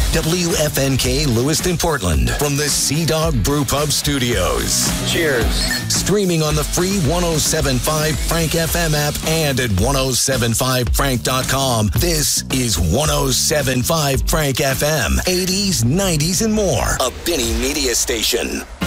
WFNK Lewiston, Portland, from the Sea Dog Brew Pub Studios. Cheers. Streaming on the free 107.5 Frank FM app and at 1075frank.com. This is 107.5 Frank FM. 80s, 90s, and more. A Benny Media Station.